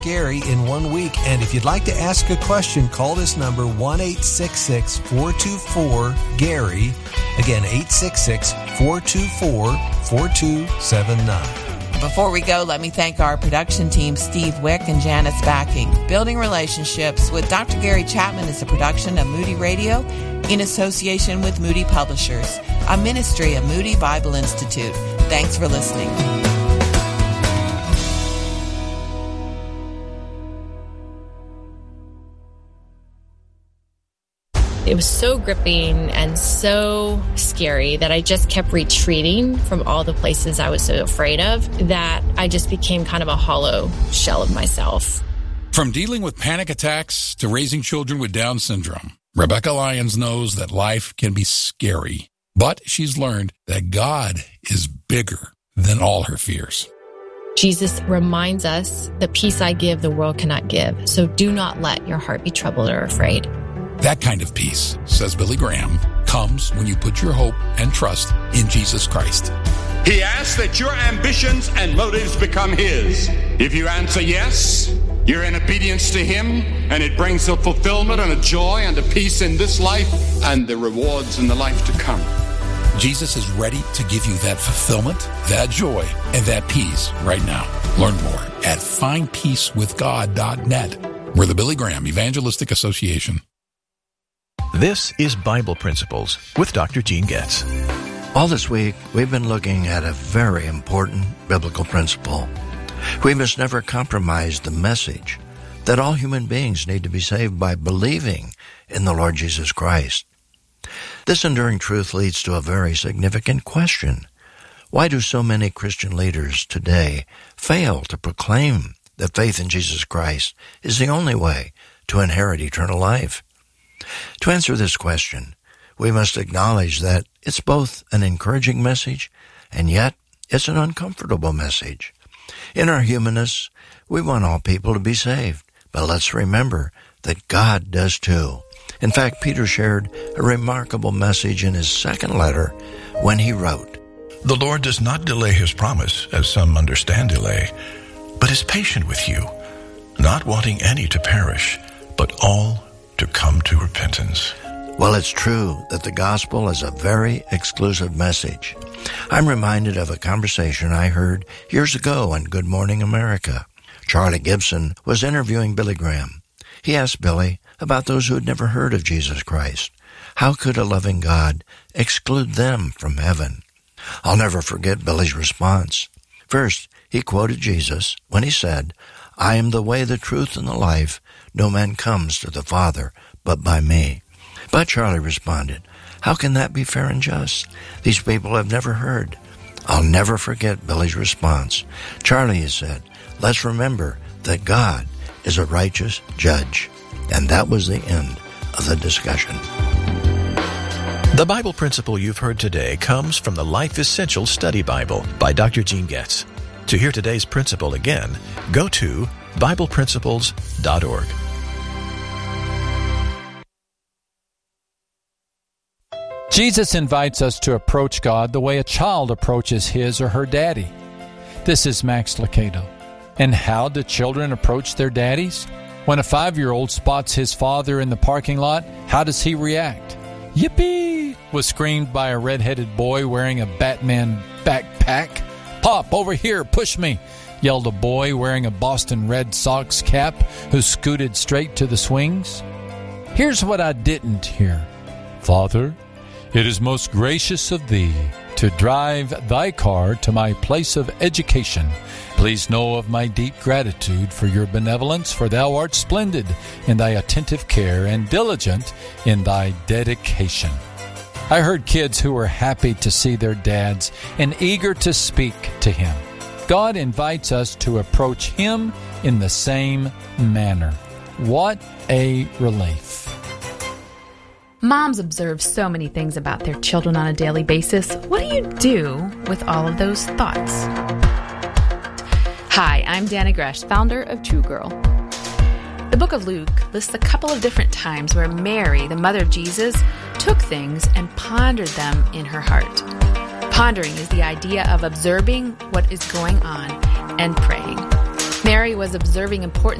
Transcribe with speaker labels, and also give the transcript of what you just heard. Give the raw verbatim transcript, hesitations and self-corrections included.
Speaker 1: Gary in one week. And if you'd like to ask a question, call this number one eight six six, four two four, Gary. Again, eight six six, four two four, four two seven nine.
Speaker 2: Before we go, let me thank our production team, Steve Wick and Janice Backing. Building Relationships with Doctor Gary Chapman is a production of Moody Radio in association with Moody Publishers, a ministry of Moody Bible Institute. Thanks for listening.
Speaker 3: It was so gripping and so scary that I just kept retreating from all the places I was so afraid of that I just became kind of a hollow shell of myself.
Speaker 4: From dealing with panic attacks to raising children with Down syndrome, Rebecca Lyons knows that life can be scary, but she's learned that God is bigger than all her fears.
Speaker 3: Jesus reminds us, the peace I give, the world cannot give. So do not let your heart be troubled or afraid.
Speaker 4: That kind of peace, says Billy Graham, comes when you put your hope and trust in Jesus Christ.
Speaker 5: He asks that your ambitions and motives become His. If you answer yes, you're in obedience to Him, and it brings a fulfillment and a joy and a peace in this life and the rewards in the life to come.
Speaker 4: Jesus is ready to give you that fulfillment, that joy, and that peace right now. Learn more at find peace with god dot net. We're the Billy Graham Evangelistic Association.
Speaker 6: This is Bible Principles with Doctor Gene Getz.
Speaker 7: All this week, we've been looking at a very important biblical principle. We must never compromise the message that all human beings need to be saved by believing in the Lord Jesus Christ. This enduring truth leads to a very significant question. Why do so many Christian leaders today fail to proclaim that faith in Jesus Christ is the only way to inherit eternal life? To answer this question, we must acknowledge that it's both an encouraging message and yet it's an uncomfortable message. In our humanness, we want all people to be saved, but let's remember that God does too. In fact, Peter shared a remarkable message in his second letter when he wrote,
Speaker 6: "The Lord does not delay His promise, as some understand delay, but is patient with you, not wanting any to perish, but all to come to repentance."
Speaker 7: Well, it's true that the gospel is a very exclusive message. I'm reminded of a conversation I heard years ago on Good Morning America. Charlie Gibson was interviewing Billy Graham. He asked Billy about those who had never heard of Jesus Christ. How could a loving God exclude them from heaven? I'll never forget Billy's response. First, he quoted Jesus when he said, "I am the way, the truth, and the life. No man comes to the Father but by me." But Charlie responded, "How can that be fair and just? These people have never heard." I'll never forget Billy's response. "Charlie," he said, "let's remember that God is a righteous judge." And that was the end of the discussion.
Speaker 6: The Bible principle you've heard today comes from the Life Essential Study Bible by Doctor Gene Getz. To hear today's principle again, go to bible principles dot org.
Speaker 8: Jesus invites us to approach God the way a child approaches his or her daddy. This is Max Lucado. And how do children approach their daddies? When a five-year-old spots his father in the parking lot, how does he react? "Yippee!" was screamed by a red-headed boy wearing a Batman backpack. "Pop, over here, push me," yelled a boy wearing a Boston Red Sox cap who scooted straight to the swings. Here's what I didn't hear. "Father, it is most gracious of thee to drive thy car to my place of education. Please know of my deep gratitude for your benevolence, for thou art splendid in thy attentive care and diligent in thy dedication." I heard kids who were happy to see their dads and eager to speak to him. God invites us to approach him in the same manner. What a relief.
Speaker 9: Moms observe so many things about their children on a daily basis. What do you do with all of those thoughts? Hi, I'm Dana Gresh, founder of True Girl. The book of Luke lists a couple of different times where Mary, the mother of Jesus, took things and pondered them in her heart. Pondering is the idea of observing what is going on and praying. Mary was observing important